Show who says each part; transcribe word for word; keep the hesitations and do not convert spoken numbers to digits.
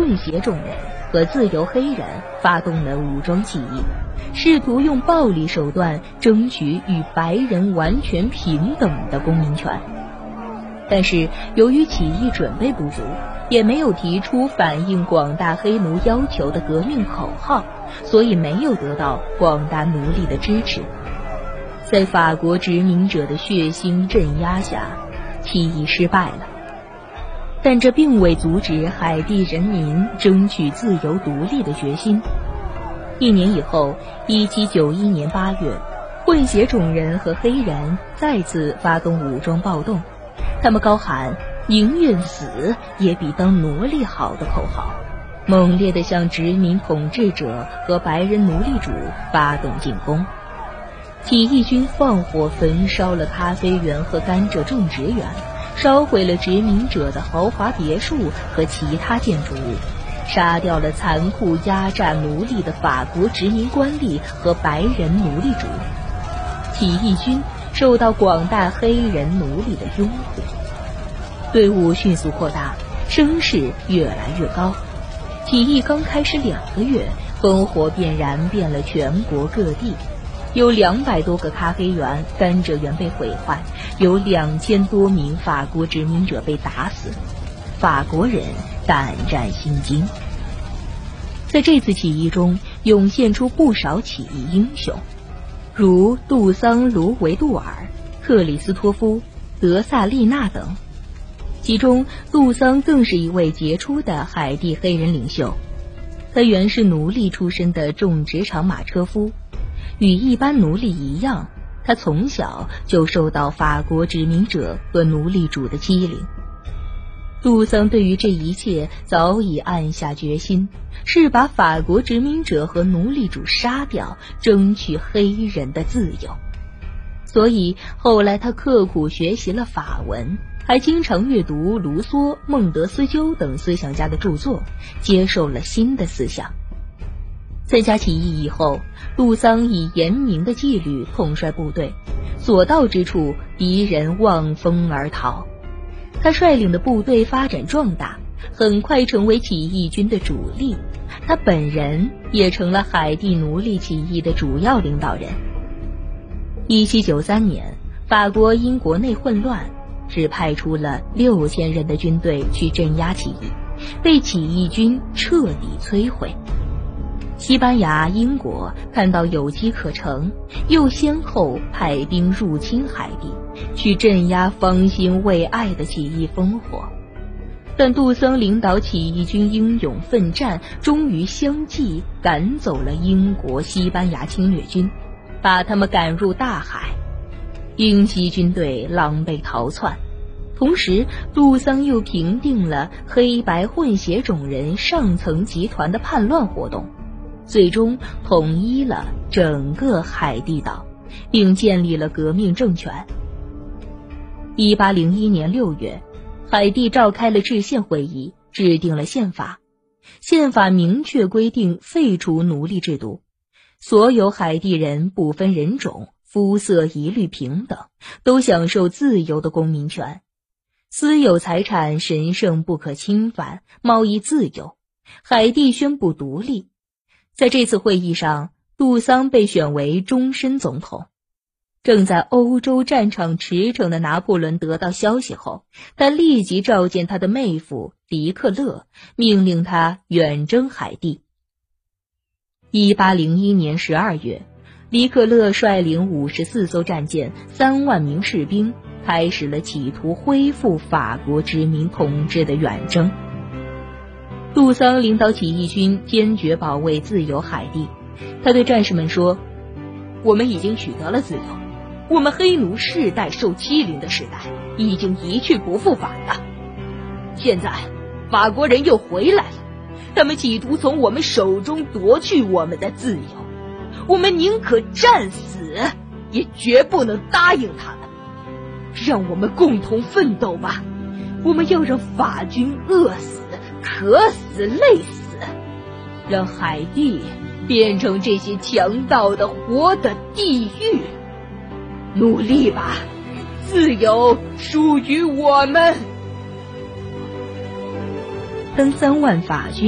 Speaker 1: 混血种人和自由黑人发动了武装起义，试图用暴力手段争取与白人完全平等的公民权。但是由于起义准备不足，也没有提出反映广大黑奴要求的革命口号，所以没有得到广大奴隶的支持。在法国殖民者的血腥镇压下，起义失败了。但这并未阻止海地人民争取自由独立的决心。一年以后，一七九一年八月，混血种人和黑人再次发动武装暴动，他们高喊宁愿死也比当奴隶好的口号，猛烈地向殖民统治者和白人奴隶主发动进攻。起义军放火焚烧了咖啡园和甘蔗种植园，烧毁了殖民者的豪华别墅和其他建筑物，杀掉了残酷压榨奴隶的法国殖民官吏和白人奴隶主。起义军受到广大黑人奴隶的拥护，队伍迅速扩大，声势越来越高。起义刚开始两个月，烽火便燃遍了全国各地，有两百多个咖啡园、甘蔗园被毁坏，有两千多名法国殖民者被打死，法国人胆战心惊。在这次起义中，涌现出不少起义英雄，如杜桑·卢维杜尔、克里斯托夫、德萨利纳等。其中杜桑更是一位杰出的海地黑人领袖，他原是奴隶出身的种植场马车夫，与一般奴隶一样，他从小就受到法国殖民者和奴隶主的欺凌。杜桑对于这一切早已暗下决心，是把法国殖民者和奴隶主杀掉，争取黑人的自由。所以后来他刻苦学习了法文，还经常阅读卢梭、孟德斯鸠等思想家的著作，接受了新的思想。参加起义以后，杜桑以严明的纪律统帅部队，所到之处敌人望风而逃。他率领的部队发展壮大，很快成为起义军的主力，他本人也成了海地奴隶起义的主要领导人。一七九三年，法国因国内混乱，只派出了六千人的军队去镇压起义，被起义军彻底摧毁。西班牙、英国看到有机可乘，又先后派兵入侵海地，去镇压方兴未艾的起义烽火。但杜桑领导起义军英勇奋战，终于相继赶走了英国、西班牙侵略军，把他们赶入大海。英西军队狼狈逃窜，同时杜桑又平定了黑白混血种人上层集团的叛乱活动，最终统一了整个海地岛，并建立了革命政权。一八零一年六月，海地召开了制宪会议，制定了宪法。宪法明确规定废除奴隶制度，所有海地人不分人种、肤色一律平等，都享受自由的公民权。私有财产神圣不可侵犯，贸易自由。海地宣布独立。在这次会议上，杜桑被选为终身总统。正在欧洲战场驰骋的拿破仑得到消息后，他立即召见他的妹夫狄克勒，命令他远征海地。一八零一年十二月，狄克勒率领五十四艘战舰、三万名士兵，开始了企图恢复法国殖民统治的远征。杜桑领导起义军坚决保卫自由海地，他对战士们说：“我们已经取得了自由，我们黑奴世代受欺凌的时代已经一去不复返了。现在法国人又回来了，他们企图从我们手中夺去我们的自由，我们宁可战死，也绝不能答应他们。让我们共同奋斗吧，我们要让法军饿死、渴死、累死，让海地变成这些强盗的活的地狱。努力吧，自由属于我们。”当三万法军